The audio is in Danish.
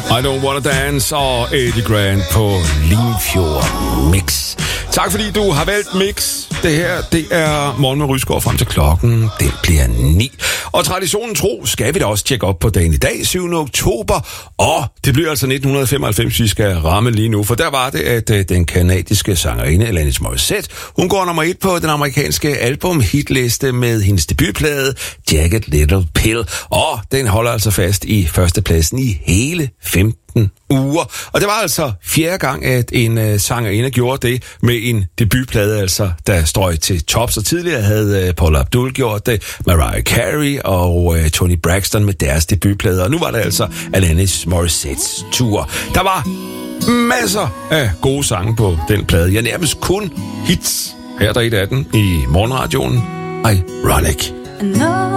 I Don't Wanna Dance og Eddie Grant på Limfjord Mix. Tak fordi du har valgt Mix. Det her, det er Morgen med Rysgaard frem til klokken. Den bliver 9. Og traditionen tro skal vi da også tjekke op på dagen i dag, 7. oktober. Og det bliver altså 1995, vi skal ramme lige nu. For der var det, at den kanadiske sangerinde Alanis Morissette, hun går nummer 1 på den amerikanske album-hitliste med hendes debutplade Jagged Little Pill. Og den holder altså fast i førstepladsen i hele 15 uger. Og det var altså 4. gang, at en sangerinde gjorde det med en debutplade, altså der strøg til tops. Og tidligere havde Paula Abdul gjort det, Mariah Carey og Toni Braxton med deres debutplader. Og nu var det altså Alanis Morissettes tur. Der var masser af gode sange på den plade. Jeg nærmest kun hits. Her er der et af den i morgenradioen. Ironic.